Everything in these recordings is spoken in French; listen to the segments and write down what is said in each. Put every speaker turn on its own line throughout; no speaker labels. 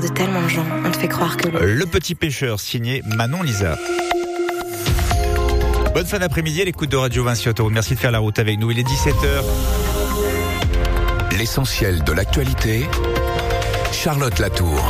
De tellement de gens, on te fait croire que...
Le Petit Pêcheur, signé Manon Lisa. Bonne fin d'après-midi à l'écoute de Radio Vinci Autoroute. Merci de faire la route avec nous. Il est 17h.
L'essentiel de l'actualité, Charlotte Latour.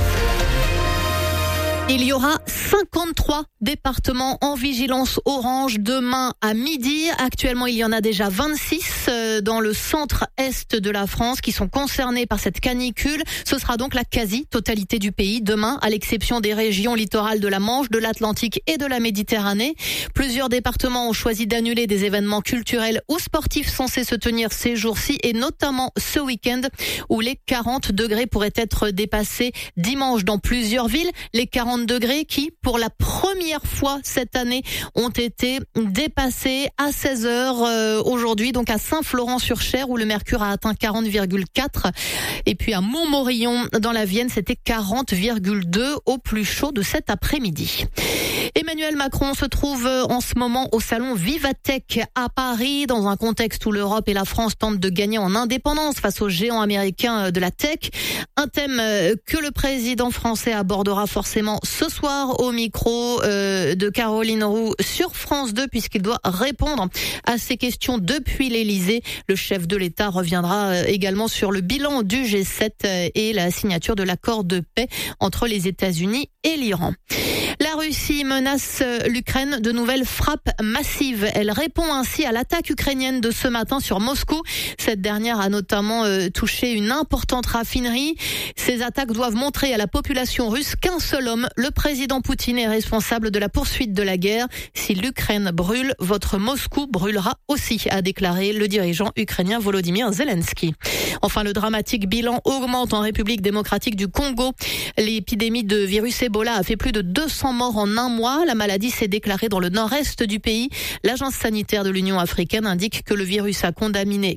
Il y aura 53 départements en vigilance orange demain à midi. Actuellement, il y en a déjà 26 dans le centre-est de la France qui sont concernés par cette canicule. Ce sera donc la quasi-totalité du pays demain, à l'exception des régions littorales de la Manche, de l'Atlantique et de la Méditerranée. Plusieurs départements ont choisi d'annuler des événements culturels ou sportifs censés se tenir ces jours-ci, et notamment ce week-end où les 40 degrés pourraient être dépassés dimanche dans plusieurs villes. Les 40 degrés qui, pour la première fois cette année, ont été dépassés à 16h aujourd'hui, donc à Saint-Florent-sur-Cher où le mercure a atteint 40,4. Et puis à Montmorillon dans la Vienne, c'était 40,2 au plus chaud de cet après-midi. Emmanuel Macron se trouve en ce moment au salon Vivatech à Paris, dans un contexte où l'Europe et la France tentent de gagner en indépendance face aux géants américains de la tech. Un thème que le président français abordera forcément ce soir au micro de Caroline Roux sur France 2, puisqu'il doit répondre à ces questions depuis l'Elysée. Le chef de l'État reviendra également sur le bilan du G7 et la signature de l'accord de paix entre les États-Unis et l'Iran. La Russie menace l'Ukraine de nouvelles frappes massives. Elle répond ainsi à l'attaque ukrainienne de ce matin sur Moscou. Cette dernière a notamment touché une importante raffinerie. Ces attaques doivent montrer à la population russe qu'un seul homme, le président Poutine, est responsable de la poursuite de la guerre. Si l'Ukraine brûle, votre Moscou brûlera aussi, a déclaré le dirigeant ukrainien Volodymyr Zelensky. Enfin, le dramatique bilan augmente en République démocratique du Congo. L'épidémie de virus Ebola a fait plus de 200 morts en un mois. La maladie s'est déclarée dans le nord-est du pays. L'agence sanitaire de l'Union africaine indique que le virus a contaminé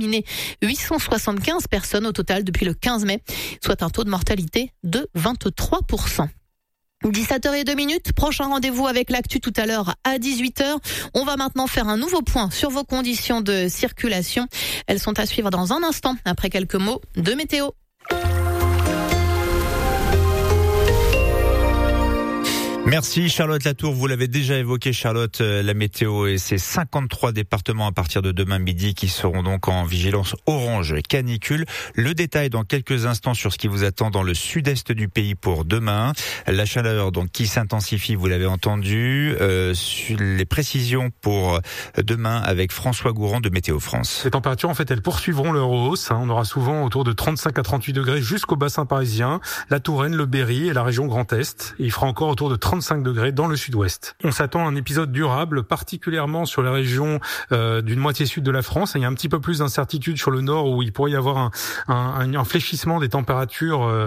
875 personnes au total depuis le 15 mai, soit un taux de mortalité de 23%. 17h02, prochain rendez-vous avec l'actu tout à l'heure à 18h. On va maintenant faire un nouveau point sur vos conditions de circulation. Elles sont à suivre dans un instant, après quelques mots de météo.
Merci Charlotte Latour, vous l'avez déjà évoqué Charlotte, la météo et ces 53 départements à partir de demain midi qui seront donc en vigilance orange canicule. Le détail dans quelques instants sur ce qui vous attend dans le sud-est du pays pour demain. La chaleur donc qui s'intensifie, vous l'avez entendu. Sur les précisions pour demain avec François Gourand de Météo France.
Les températures en fait elles poursuivront leur hausse. On aura souvent autour de 35 à 38 degrés jusqu'au bassin parisien, la Touraine, le Berry et la région Grand Est. Et il fera encore autour de 35 degrés dans le sud-ouest. On s'attend à un épisode durable, particulièrement sur la région d'une moitié sud de la France. Il y a un petit peu plus d'incertitude sur le nord où il pourrait y avoir un fléchissement des températures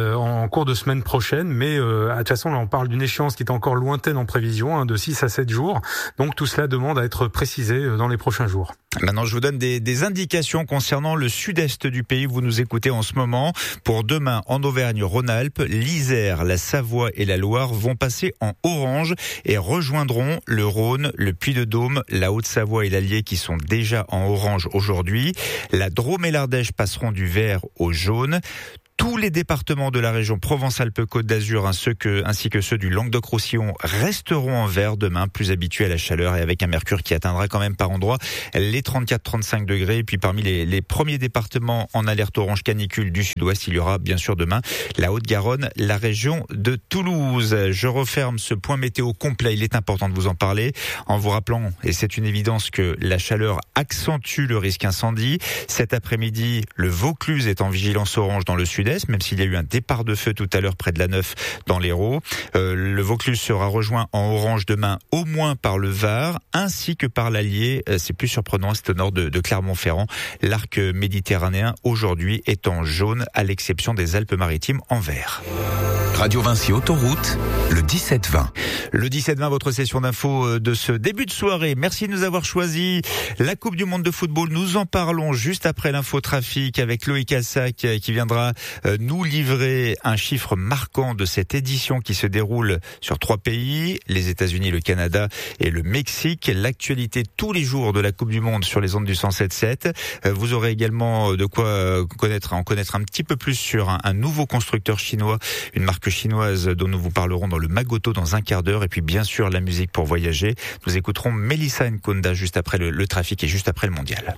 en cours de semaine prochaine. Mais de toute façon, là, on parle d'une échéance qui est encore lointaine en prévision, de 6 à 7 jours. Donc tout cela demande à être précisé dans les prochains jours.
Maintenant, je vous donne des indications concernant le sud-est du pays. Vous nous écoutez en ce moment. Pour demain, en Auvergne-Rhône-Alpes, l'Isère, la Savoie et la Loire vont passer en orange et rejoindront le Rhône, le Puy-de-Dôme, la Haute-Savoie et l'Allier qui sont déjà en orange aujourd'hui. La Drôme et l'Ardèche passeront du vert au jaune. Tous les départements de la région Provence-Alpes-Côte d'Azur ainsi que ceux du Languedoc-Roussillon resteront en vert demain, plus habitués à la chaleur et avec un mercure qui atteindra quand même par endroits les 34-35 degrés. Et puis parmi les premiers départements en alerte orange canicule du sud-ouest, il y aura bien sûr demain la Haute-Garonne, la région de Toulouse. Je referme ce point météo complet, il est important de vous en parler en vous rappelant, et c'est une évidence, que la chaleur accentue le risque incendie. Cet après-midi, le Vaucluse est en vigilance orange dans le sud-est, même s'il y a eu un départ de feu tout à l'heure près de la Neuf dans l'Hérault. Le Vaucluse sera rejoint en orange demain au moins par le Var ainsi que par l'Allier. C'est plus surprenant, c'est au nord de Clermont-Ferrand. L'arc méditerranéen aujourd'hui est en jaune à l'exception des Alpes-Maritimes en vert.
Radio Vinci Autoroute, le 17-20.
Le 17-20, votre session d'info de ce début de soirée. Merci de nous avoir choisi la Coupe du Monde de football. Nous en parlons juste après l'infotrafic avec Loïc Assac qui viendra nous livrer un chiffre marquant de cette édition qui se déroule sur 3 pays, les États-Unis, le Canada et le Mexique. L'actualité tous les jours de la Coupe du Monde sur les ondes du 107.7. Vous aurez également de quoi en connaître un petit peu plus sur un nouveau constructeur chinois, une marque chinoise dont nous vous parlerons dans le Magoto dans un quart d'heure. Et puis bien sûr la musique pour voyager. Nous écouterons Melissa Nkonda juste après le trafic et juste après le mondial.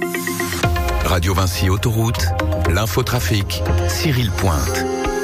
Radio Vinci Autoroute, l'infotrafic, Cyril Pointe.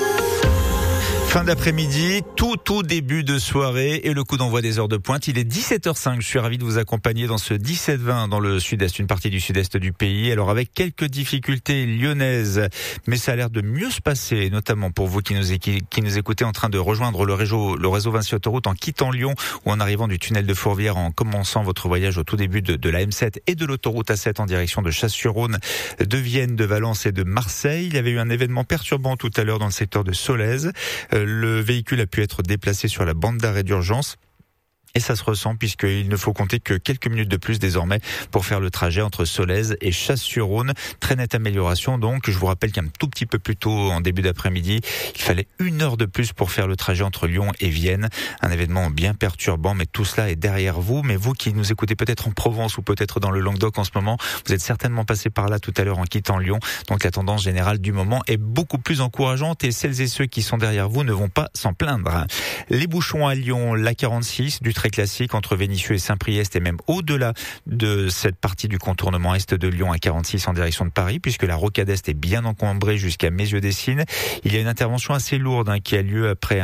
Fin d'après-midi, tout début de soirée et le coup d'envoi des heures de pointe. Il est 17h05. Je suis ravi de vous accompagner dans ce 17-20 dans le sud-est, une partie du sud-est du pays. Alors avec quelques difficultés lyonnaises, mais ça a l'air de mieux se passer, notamment pour vous qui nous écoutez en train de rejoindre le réseau Vinci Autoroute en quittant Lyon ou en arrivant du tunnel de Fourvière en commençant votre voyage au tout début de la M7 et de l'autoroute A7 en direction de Chasse-sur-Rhône, de Vienne, de Valence et de Marseille. Il y avait eu un événement perturbant tout à l'heure dans le secteur de Solèze. Le véhicule a pu être déplacé sur la bande d'arrêt d'urgence. Et ça se ressent puisqu'il ne faut compter que quelques minutes de plus désormais pour faire le trajet entre Solèze et Chasse-sur-Rhône. Très nette amélioration donc. Je vous rappelle qu'un tout petit peu plus tôt en début d'après-midi, il fallait 1 heure de plus pour faire le trajet entre Lyon et Vienne. Un événement bien perturbant, mais tout cela est derrière vous. Mais vous qui nous écoutez peut-être en Provence ou peut-être dans le Languedoc en ce moment, vous êtes certainement passé par là tout à l'heure en quittant Lyon. Donc la tendance générale du moment est beaucoup plus encourageante et celles et ceux qui sont derrière vous ne vont pas s'en plaindre. Les bouchons à Lyon, l'A46, du très classique entre Vénissieux et Saint-Priest et même au-delà de cette partie du contournement est de Lyon à 46 en direction de Paris puisque la rocade est bien encombrée jusqu'à Messieurs-des-Cygnes. Il y a une intervention assez lourde qui a lieu après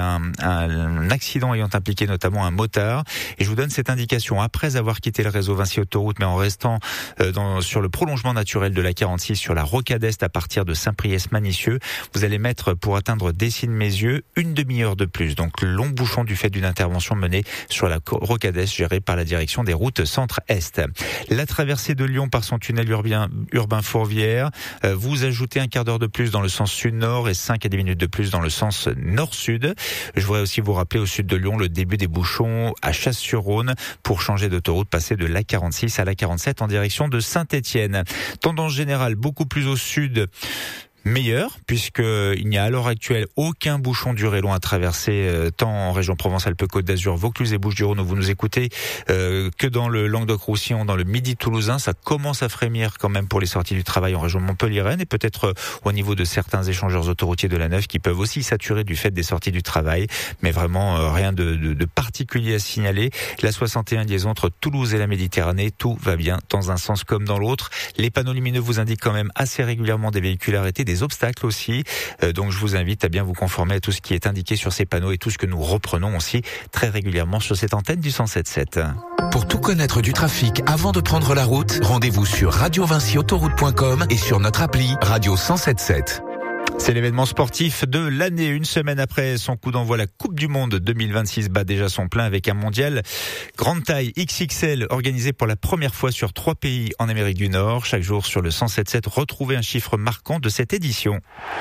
un accident ayant impliqué notamment un motard et je vous donne cette indication après avoir quitté le réseau Vinci Autoroute mais en restant sur le prolongement naturel de la 46 sur la rocade est à partir de Saint-Priest-Manissieux. Vous allez mettre pour atteindre Décines-Mézieux 1 demi-heure de plus. Donc long bouchon du fait d'une intervention menée sur la rocade est gérée par la direction des routes centre-est. La traversée de Lyon par son tunnel urbain Fourvière, vous ajoutez 1 quart d'heure de plus dans le sens sud-nord et 5 à 10 minutes de plus dans le sens nord-sud. Je voudrais aussi vous rappeler au sud de Lyon le début des bouchons à Chasse-sur-Rhône pour changer d'autoroute, passer de l'A46 à l'A47 en direction de Saint-Étienne. Tendance générale beaucoup plus au sud. Meilleur, puisqu'il n'y a à l'heure actuelle aucun bouchon durée long à traverser, tant en région Provence-Alpes-Côte d'Azur, Vaucluse et Bouches-du-Rhône où vous nous écoutez, que dans le Languedoc-Roussillon, dans le Midi toulousain. Ça commence à frémir quand même pour les sorties du travail en région Montpellier-Rennes et peut-être au niveau de certains échangeurs autoroutiers de la Neuve qui peuvent aussi saturer du fait des sorties du travail, mais vraiment rien de particulier à signaler. La 61 liaison entre Toulouse et la Méditerranée, tout va bien dans un sens comme dans l'autre. Les panneaux lumineux vous indiquent quand même assez régulièrement des véhicules arrêtés, des obstacles aussi, donc je vous invite à bien vous conformer à tout ce qui est indiqué sur ces panneaux et tout ce que nous reprenons aussi très régulièrement sur cette antenne du 107.7.
Pour tout connaître du trafic avant de prendre la route, rendez-vous sur radiovinciautoroute.com et sur notre appli Radio 107.7.
C'est l'événement sportif de l'année. 1 semaine après son coup d'envoi, la Coupe du Monde 2026 bat déjà son plein avec un mondial grande taille XXL organisé pour la première fois sur 3 pays en Amérique du Nord. Chaque jour sur le 107.7, retrouvez un chiffre marquant de cette édition.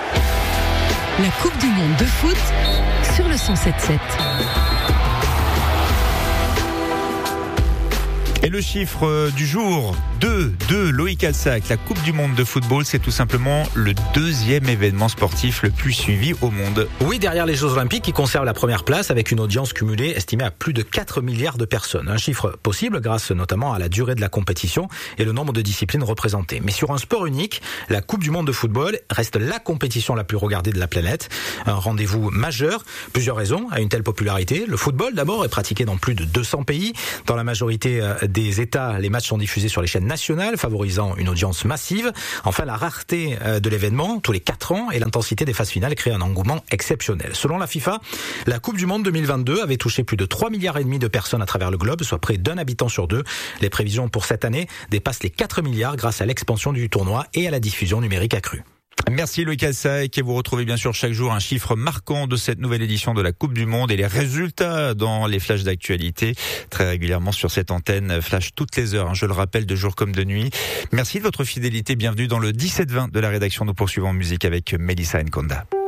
La Coupe du Monde de foot sur le 107.7.
Et le chiffre du jour, 2 de Loïc Assac. La Coupe du Monde de football, c'est tout simplement le 2e événement sportif le plus suivi au monde.
Oui, derrière les Jeux Olympiques qui conservent la première place avec une audience cumulée estimée à plus de 4 milliards de personnes. Un chiffre possible grâce notamment à la durée de la compétition et le nombre de disciplines représentées. Mais sur un sport unique, la Coupe du Monde de football reste la compétition la plus regardée de la planète. Un rendez-vous majeur. Plusieurs raisons à une telle popularité. Le football d'abord est pratiqué dans plus de 200 pays. Dans la majorité des États, les matchs sont diffusés sur les chaînes nationales, favorisant une audience massive. Enfin, la rareté de l'événement, tous les 4 ans, et l'intensité des phases finales créent un engouement exceptionnel. Selon la FIFA, la Coupe du Monde 2022 avait touché plus de 3,5 milliards de personnes à travers le globe, soit près d'1 habitant sur 2. Les prévisions pour cette année dépassent les 4 milliards grâce à l'expansion du tournoi et à la diffusion numérique accrue.
Merci Loïc Assac et vous retrouvez bien sûr chaque jour un chiffre marquant de cette nouvelle édition de la Coupe du Monde et les résultats dans les flashs d'actualité très régulièrement sur cette antenne flash toutes les heures, je le rappelle, de jour comme de nuit. Merci de votre fidélité, bienvenue dans le 17-20 de la rédaction. Nous poursuivons en musique avec Melissa Nkonda.